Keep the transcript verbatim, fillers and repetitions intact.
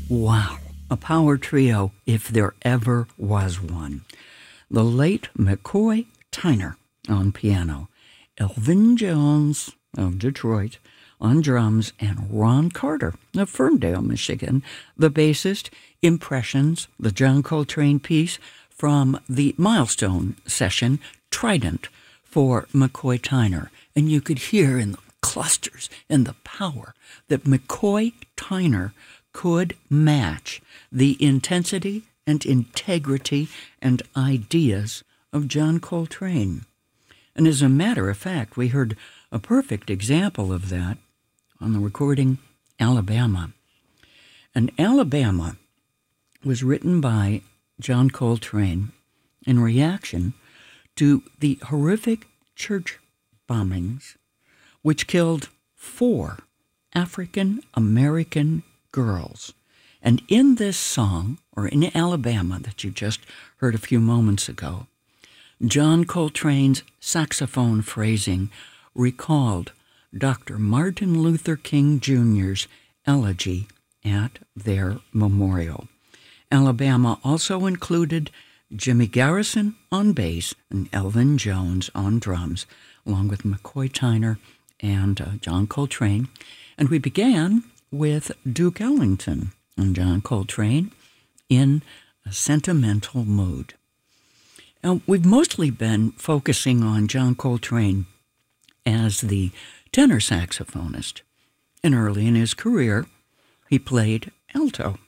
Wow, a power trio if there ever was one. The late McCoy Tyner on piano, Elvin Jones of Detroit on drums, and Ron Carter of Ferndale, Michigan, the bassist. Impressions, the John Coltrane piece from the milestone session, Trident, for McCoy Tyner. And you could hear in the clusters and the power that McCoy Tyner could match the intensity and integrity and ideas of John Coltrane. And as a matter of fact, we heard a perfect example of that on the recording Alabama. And Alabama was written by John Coltrane in reaction to the horrific church bombings which killed four African American girls. And in this song, or in Alabama that you just heard a few moments ago, John Coltrane's saxophone phrasing recalled Doctor Martin Luther King Junior's elegy at their memorial. Alabama also included Jimmy Garrison on bass and Elvin Jones on drums, along with McCoy Tyner and uh, John Coltrane. And we began with Duke Ellington and John Coltrane in a sentimental mood. Now, we've mostly been focusing on John Coltrane as the tenor saxophonist, and early in his career, he played alto.